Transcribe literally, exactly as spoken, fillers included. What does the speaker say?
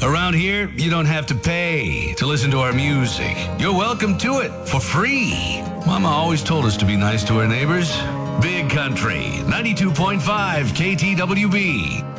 Around here, you don't have to pay to listen to our music. You're welcome to it for free. Mama always told us to be nice to our neighbors. Big Country, ninety-two point five K T W B.